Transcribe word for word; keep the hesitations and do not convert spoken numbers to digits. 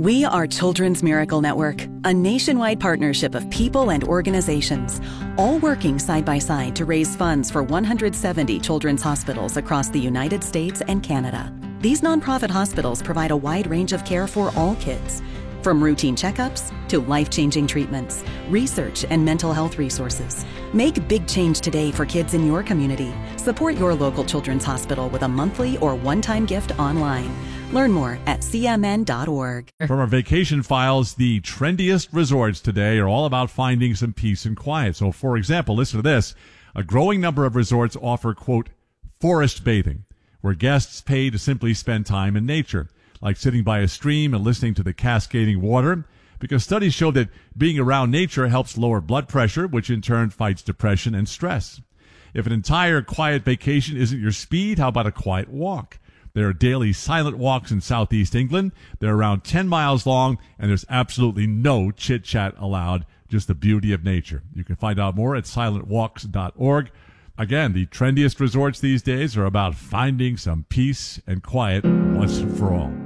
We are Children's Miracle Network, a nationwide partnership of people and organizations, all working side by side to raise funds for one hundred seventy children's hospitals across the United States and Canada. These nonprofit hospitals provide a wide range of care for all kids, from routine checkups to life-changing treatments, research, and mental health resources. Make big change today for kids in your community. Support your local children's hospital with a monthly or one-time gift online. Learn more at c m n dot org. From our vacation files, the trendiest resorts today are all about finding some peace and quiet. So, for example, listen to this. A growing number of resorts offer, quote, forest bathing, where guests pay to simply spend time in nature, like sitting by a stream and listening to the cascading water, because studies show that being around nature helps lower blood pressure, which in turn fights depression and stress. If an entire quiet vacation isn't your speed, how about a quiet walk? There are daily silent walks in southeast England. They're around ten miles long, and there's absolutely no chit-chat allowed, just the beauty of nature. You can find out more at silent walks dot org. Again, the trendiest resorts these days are about finding some peace and quiet once and for all.